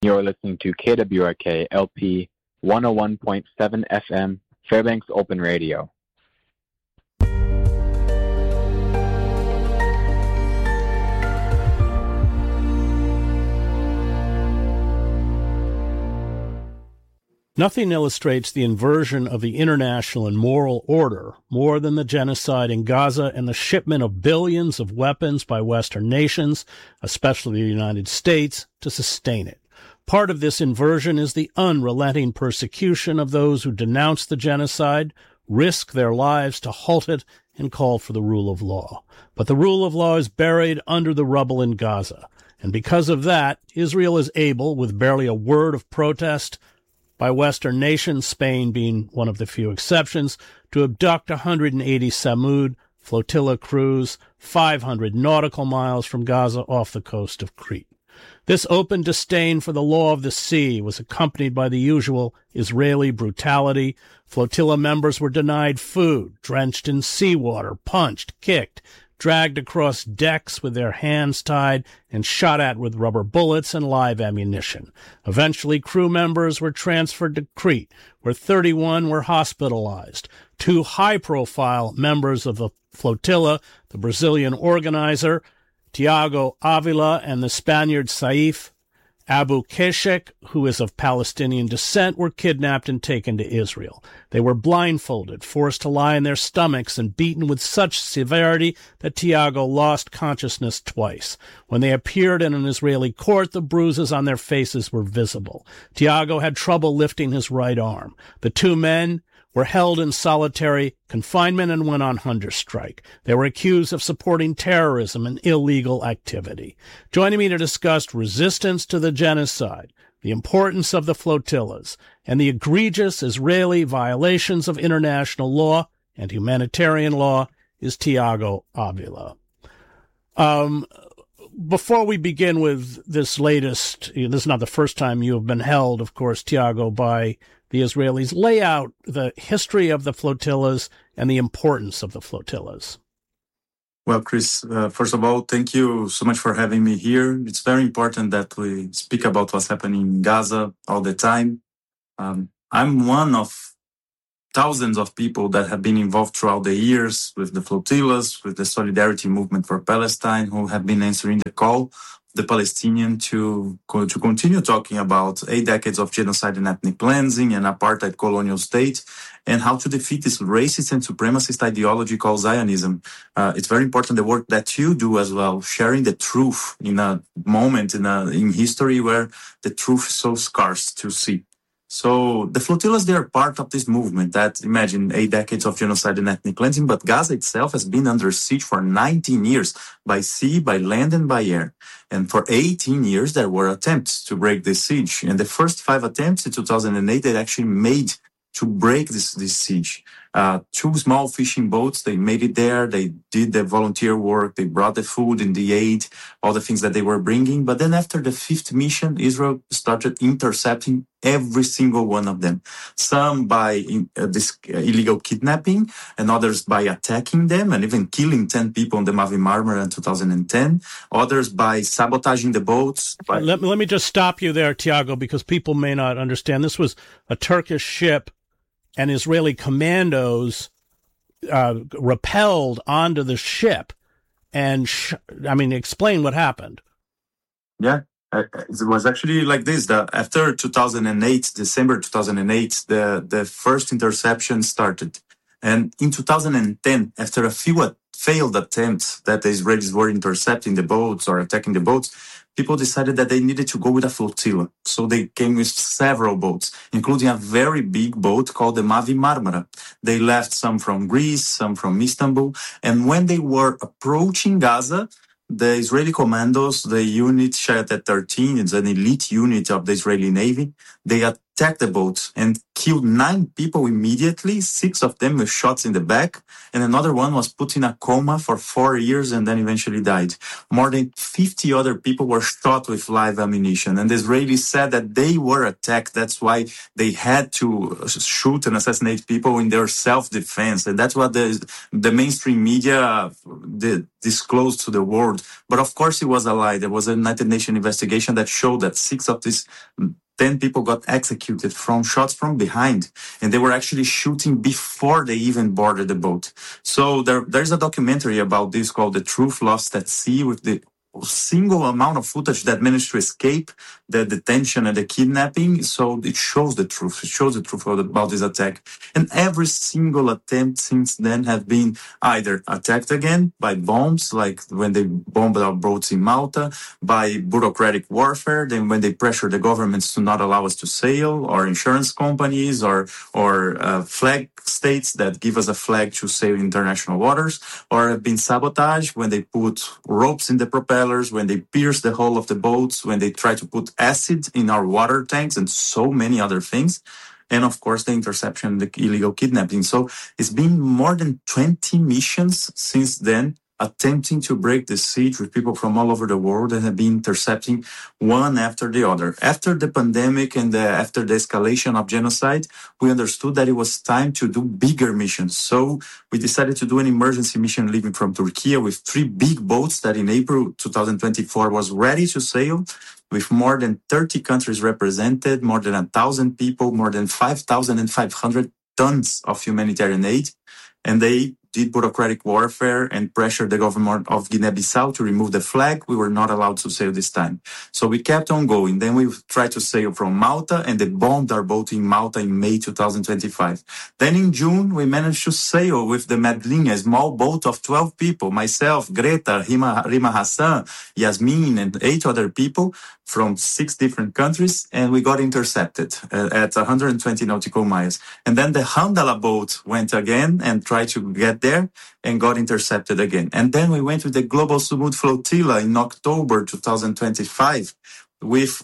You're listening to KWRK LP 101.7 FM, Fairbanks Open Radio. Nothing illustrates the inversion of the international and moral order more than the genocide in Gaza and the shipment of billions of weapons by Western nations, especially the United States, to sustain it. Part of this inversion is the unrelenting persecution of those who denounce the genocide, risk their lives to halt it, and call for the rule of law. But the rule of law is buried under the rubble in Gaza. And because of that, Israel is able, with barely a word of protest by Western nations, Spain being one of the few exceptions, to abduct 180 Samud flotilla crews 500 nautical miles from Gaza off the coast of Crete. This open disdain for the law of the sea was accompanied by the usual Israeli brutality. Flotilla members were denied food, drenched in seawater, punched, kicked, dragged across decks with their hands tied, and shot at with rubber bullets and live ammunition. Eventually, crew members were transferred to Crete, where 31 were hospitalized. 2 high-profile members of the flotilla, the Brazilian organizer, Tiago Avila, and the Spaniard Saif Abu Keshek, who is of Palestinian descent, were kidnapped and taken to Israel. They were blindfolded, forced to lie on their stomachs, and beaten with such severity that Tiago lost consciousness twice. When they appeared in an Israeli court, the bruises on their faces were visible. Tiago had trouble lifting his right arm. The 2 men were held in solitary confinement and went on hunger strike. They were accused of supporting terrorism and illegal activity. Joining me to discuss resistance to the genocide, the importance of the flotillas, and the egregious Israeli violations of international law and humanitarian law is Tiago Avila. Before we begin with this latest, this is not the first time you have been held, of course, Tiago, by the Israelis. Lay out the history of the flotillas and the importance of the flotillas. Well, Chris, first of all, thank you so much for having me here. It's very important that we speak about what's happening in Gaza all the time. I'm one of thousands of people that have been involved throughout the years with the flotillas, with the Solidarity Movement for Palestine, who have been answering the call the Palestinian to continue talking about 8 decades of genocide and ethnic cleansing and apartheid colonial state, and how to defeat this racist and supremacist ideology called Zionism. It's very important the work that you do as well, sharing the truth in a moment in history where the truth is so scarce to see. So the flotillas, they are part of this movement that, imagine, 8 decades of genocide and ethnic cleansing, but Gaza itself has been under siege for 19 years by sea, by land, and by air. And for 18 years, there were attempts to break this siege. And the first 5 attempts in 2008, they actually made to break this siege. 2 small fishing boats, they made it there. They did the volunteer work. They brought the food and the aid, all the things that they were bringing. But then after the 5th mission, Israel started intercepting every single one of them. Some by this illegal kidnapping, and others by attacking them and even killing 10 people on the Mavi Marmara in 2010. Others by sabotaging the boats. Let me just stop you there, Tiago, because people may not understand. This was a Turkish ship, and Israeli commandos rappelled onto the ship. And, explain what happened. Yeah. It was actually like this. After 2008, December 2008, the first interception started. And in 2010, after a few failed attempts that the Israelis were intercepting the boats or attacking the boats, people decided that they needed to go with a flotilla. So they came with several boats, including a very big boat called the Mavi Marmara. They left some from Greece, some from Istanbul. And when they were approaching Gaza, the Israeli commandos, the unit Shayatet 13, it's an elite unit of the Israeli Navy, they attacked the boat and killed 9 people immediately. 6 of them with shots in the back, and another one was put in a coma for 4 years and then eventually died. More than 50 other people were shot with live ammunition, and the Israelis said that they were attacked. That's why they had to shoot and assassinate people in their self-defense, and that's what the mainstream media disclosed to the world. But of course, it was a lie. There was a United Nations investigation that showed that 6 of these 10 people got executed from shots from behind, and they were actually shooting before they even boarded the boat. So there's a documentary about this called The Truth Lost at Sea, with the single amount of footage that managed to escape the detention and the kidnapping. So it shows the truth. It shows the truth about this attack. And every single attempt since then have been either attacked again by bombs, like when they bombed our boats in Malta, by bureaucratic warfare, then when they pressure the governments to not allow us to sail, or insurance companies, or flag states that give us a flag to sail in international waters, or have been sabotaged when they put ropes in the propellers, when they pierce the hull of the boats, when they try to put acid in our water tanks, and so many other things. And of course, the interception, the illegal kidnapping. So it's been more than 20 missions since then, attempting to break the siege with people from all over the world, and have been intercepting one after the other. After the pandemic and after the escalation of genocide, we understood that it was time to do bigger missions. So we decided to do an emergency mission leaving from Turkey with 3 big boats that in April 2024 was ready to sail, with more than 30 countries represented, more than 1,000 people, more than 5,500 tons of humanitarian aid. And they did bureaucratic warfare and pressured the government of Guinea-Bissau to remove the flag. We were not allowed to sail this time. So we kept on going. Then we tried to sail from Malta, and they bombed our boat in Malta in May 2025. Then in June, we managed to sail with the Medlinha, a small boat of 12 people, myself, Greta, Rima Hassan, Yasmin, and 8 other people from 6 different countries, and we got intercepted at 120 nautical miles. And then the Handala boat went again and tried to get there and got intercepted again. And then we went with the Global Sumud Flotilla in October 2025 with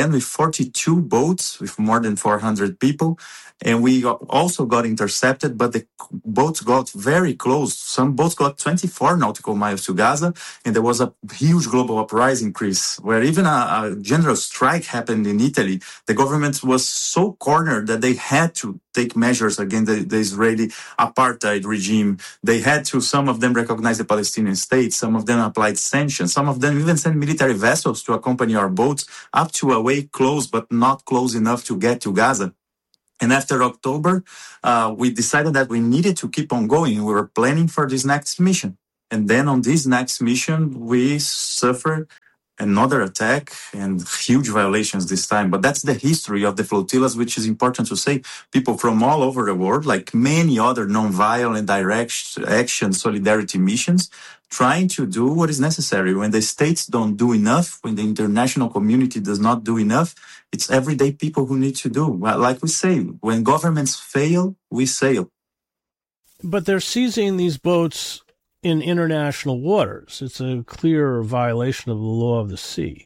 42 boats with more than 400 people. And we also got intercepted, but the boats got very close. Some boats got 24 nautical miles to Gaza, and there was a huge global uprising, Chris, where even a general strike happened in Italy. The government was so cornered that they had to take measures against the Israeli apartheid regime. They had to, some of them recognize the Palestinian state, some of them applied sanctions, some of them even sent military vessels to accompany our boats up to a way close, but not close enough to get to Gaza. And after October, we decided that we needed to keep on going. We were planning for this next mission. And then on this next mission, we suffered another attack and huge violations this time. But that's the history of the flotillas, which is important to say. People from all over the world, like many other non-violent direct action solidarity missions, trying to do what is necessary. When the states don't do enough, when the international community does not do enough, it's everyday people who need to do. Well, like we say, when governments fail, we sail. But they're seizing these boats in international waters. It's a clear violation of the law of the sea.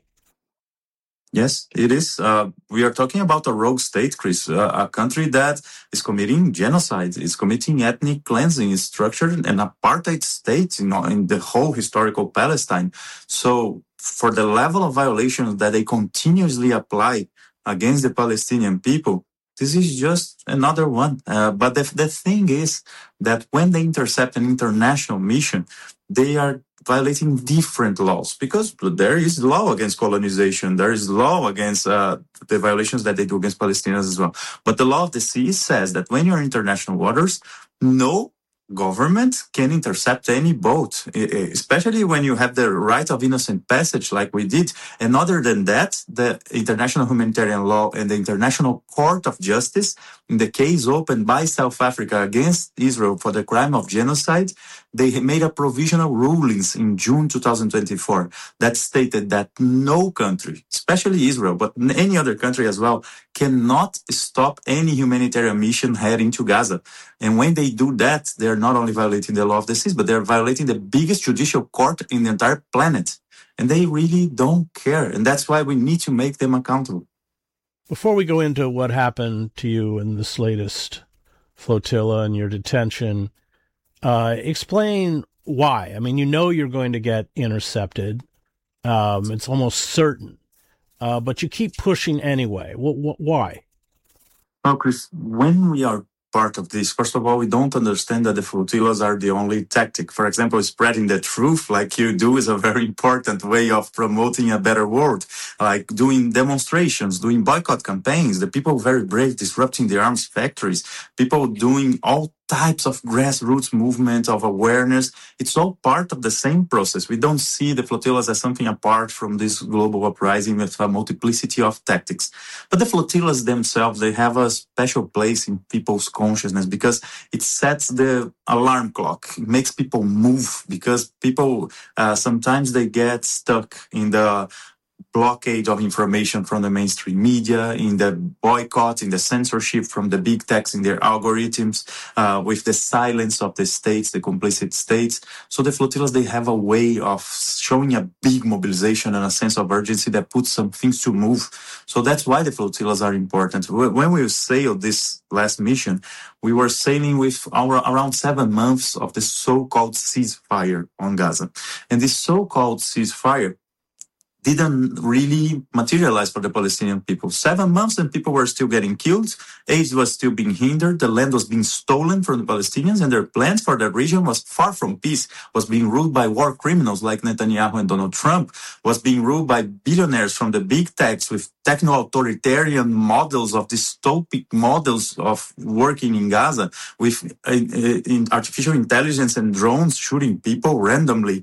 Yes, it is. We are talking about a rogue state, Chris, a country that is committing genocide, is committing ethnic cleansing, is structured an apartheid state in the whole historical Palestine. So for the level of violations that they continuously apply against the Palestinian people, this is just another one. But the thing is that when they intercept an international mission, they are violating different laws, because there is law against colonization. There is law against the violations that they do against Palestinians as well. But the law of the sea says that when you're in international waters, no government can intercept any boat, especially when you have the right of innocent passage like we did. And other than that, the international humanitarian law and the International Court of Justice, in the case opened by South Africa against Israel for the crime of genocide, they made a provisional rulings in June 2024 that stated that no country, especially Israel, but any other country as well, cannot stop any humanitarian mission heading to Gaza. And when they do that, they're not only violating the law of the seas, but they're violating the biggest judicial court in the entire planet. And they really don't care. And that's why we need to make them accountable. Before we go into what happened to you in this latest flotilla and your detention, explain why. I mean, you know you're going to get intercepted. It's almost certain. But you keep pushing anyway. Why? Well, Chris, when we are part of this, first of all, we don't understand that the flotillas are the only tactic. For example, spreading the truth like you do is a very important way of promoting a better world, like doing demonstrations, doing boycott campaigns, the people very brave, disrupting the arms factories, people doing all types of grassroots movement of awareness. It's all part of the same process. We don't see the flotillas as something apart from this global uprising with a multiplicity of tactics. But the flotillas themselves, they have a special place in people's consciousness because it sets the alarm clock. It makes people move because people, sometimes they get stuck in the blockade of information from the mainstream media, in the boycott, in the censorship from the big techs in their algorithms, with the silence of the states, the complicit states. So the flotillas, they have a way of showing a big mobilization and a sense of urgency that puts some things to move. So that's why the flotillas are important. When we sailed this last mission, we were sailing with around 7 months of the so-called ceasefire on Gaza. And this so-called ceasefire didn't really materialize for the Palestinian people. 7 months and people were still getting killed. Aid was still being hindered. The land was being stolen from the Palestinians and their plans for the region was far from peace, was being ruled by war criminals like Netanyahu and Donald Trump, was being ruled by billionaires from the big techs with techno-authoritarian models of dystopic models of working in Gaza with in artificial intelligence and drones shooting people randomly.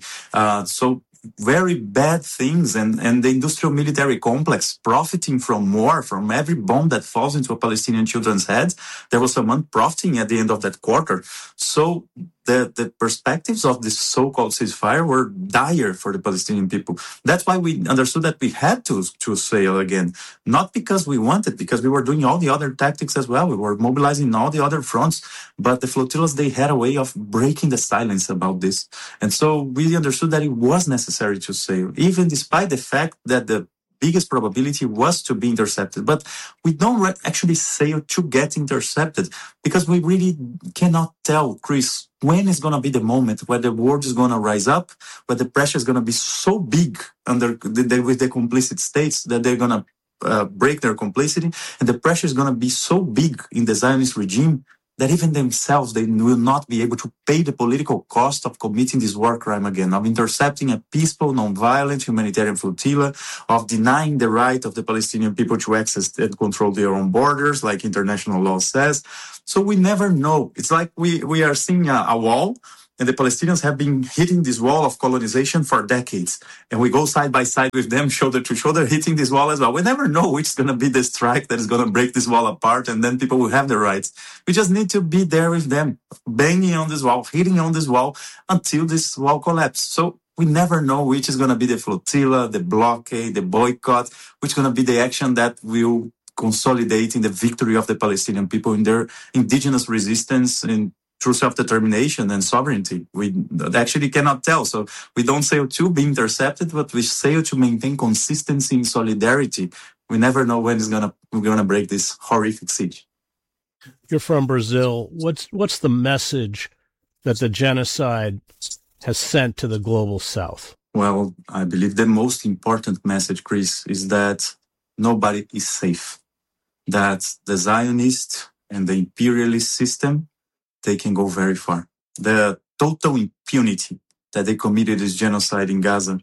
So very bad things, and the industrial military complex profiting from war, from every bomb that falls into a Palestinian children's heads. There was someone profiting at the end of that quarter. So the perspectives of this so-called ceasefire were dire for the Palestinian people. That's why we understood that we had to sail again. Not because we wanted, because we were doing all the other tactics as well. We were mobilizing all the other fronts. But the flotillas, they had a way of breaking the silence about this. And so we understood that it was necessary to sail, even despite the fact that the biggest probability was to be intercepted. But we don't actually sail to get intercepted because we really cannot tell, Chris, when is going to be the moment where the world is going to rise up, where the pressure is going to be so big with the complicit states that they're going to break their complicity, and the pressure is going to be so big in the Zionist regime that even themselves, they will not be able to pay the political cost of committing this war crime again, of intercepting a peaceful, non-violent humanitarian flotilla, of denying the right of the Palestinian people to access and control their own borders, like international law says. So we never know. It's like we are seeing a wall, and the Palestinians have been hitting this wall of colonization for decades. And we go side by side with them, shoulder to shoulder, hitting this wall as well. We never know which is going to be the strike that is going to break this wall apart, and then people will have their rights. We just need to be there with them, banging on this wall, hitting on this wall until this wall collapses. So we never know which is going to be the flotilla, the blockade, the boycott, which is going to be the action that will consolidate in the victory of the Palestinian people in their indigenous resistance and through self-determination and sovereignty. We actually cannot tell. So we don't sail to be intercepted, but we sail to maintain consistency in solidarity. We never know when we're gonna break this horrific siege. You're from Brazil. What's the message that the genocide has sent to the global South? Well, I believe the most important message, Chris, is that nobody is safe. That the Zionist and the imperialist system, they can go very far. The total impunity that they committed this genocide in Gaza,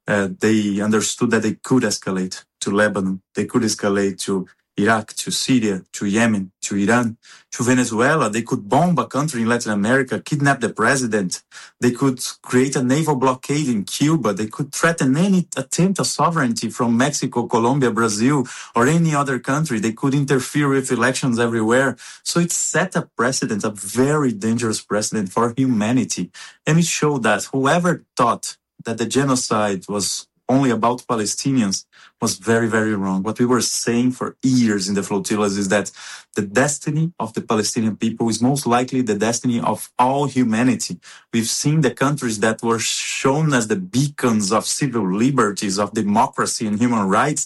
they understood that they could escalate to Lebanon. They could escalate to Iraq, to Syria, to Yemen, to Iran, to Venezuela. They could bomb a country in Latin America, kidnap the president. They could create a naval blockade in Cuba. They could threaten any attempt of sovereignty from Mexico, Colombia, Brazil, or any other country. They could interfere with elections everywhere. So it set a precedent, a very dangerous precedent for humanity. And it showed that whoever thought that the genocide was only about Palestinians was very, very wrong. What we were saying for years in the flotillas is that the destiny of the Palestinian people is most likely the destiny of all humanity. We've seen the countries that were shown as the beacons of civil liberties, of democracy and human rights,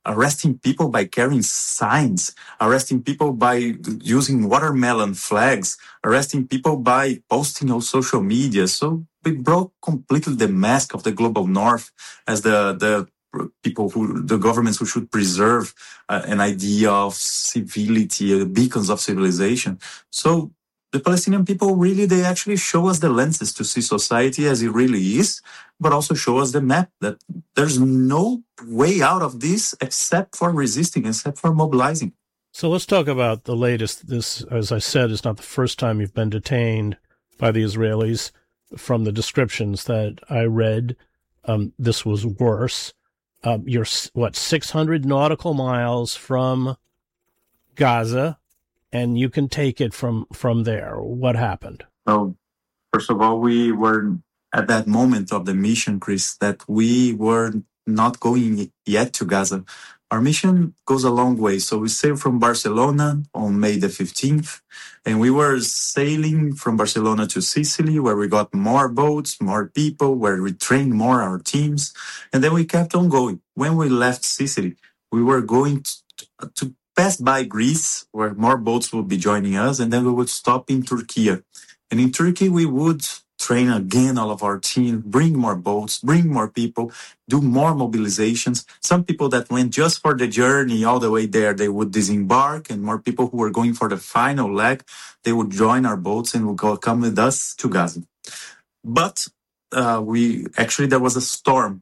arresting people by carrying signs, arresting people by using watermelon flags, arresting people by posting on social media. So we broke completely the mask of the global north as the people the governments who should preserve an idea of civility, beacons of civilization. So the Palestinian people really, they actually show us the lenses to see society as it really is, but also show us the map that there's no way out of this except for resisting, except for mobilizing. So let's talk about the latest. This, as I said, is not the first time you've been detained by the Israelis. From the descriptions that I read, this was worse. You're, 600 nautical miles from Gaza, and you can take it from there. What happened? Well, first of all, we were at that moment of the mission, Chris, that we were not going yet to Gaza. Our mission goes a long way. So we sailed from Barcelona on May the 15th, and we were sailing from Barcelona to Sicily, where we got more boats, more people, where we trained more our teams. And then we kept on going. When we left Sicily, we were going to pass by Greece, where more boats would be joining us, and then we would stop in Turkey. And in Turkey, we would train again all of our team, bring more boats, bring more people, do more mobilizations. Some people that went just for the journey all the way there, they would disembark, and more people who were going for the final leg, they would join our boats and would come with us to Gaza. But there was a storm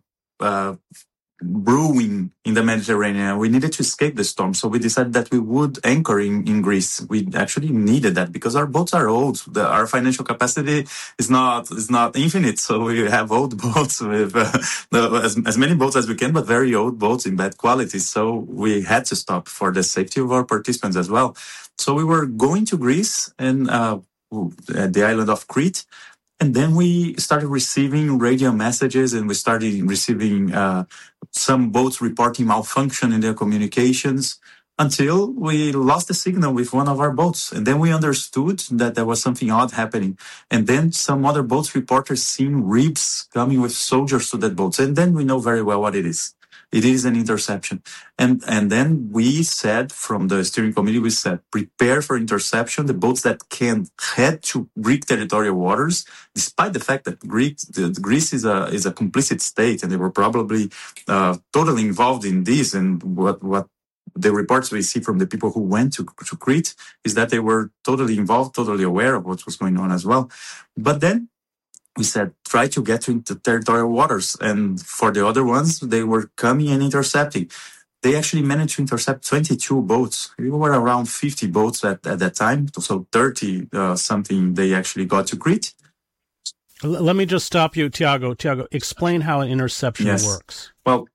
brewing in the Mediterranean. We needed to escape the storm, so we decided that we would anchor in Greece. We actually needed that because our boats are old. Our financial capacity is not infinite, so we have old boats with as many boats as we can, but very old boats in bad quality. So we had to stop for the safety of our participants as well. So we were going to Greece and the island of Crete. And then we started receiving radio messages, and we started receiving some boats reporting malfunction in their communications until we lost the signal with one of our boats. And then we understood that there was something odd happening. And then some other boats reported seeing ribs coming with soldiers to that boat. And then we know very well what it is. It is an interception. And then we said, from the steering committee, we said, prepare for interception. The boats that can head to Greek territorial waters, despite the fact that Greece is a complicit state, and they were probably totally involved in this. And what the reports we see from the people who went to Crete is that they were totally involved, totally aware of what was going on as well. But then we said, try to get into territorial waters. And for the other ones, they were coming and intercepting. They actually managed to intercept 22 boats. We were around 50 boats at that time. So 30 something they actually got to Crete. Let me just stop you, Tiago. Tiago, explain how an interception works. Well,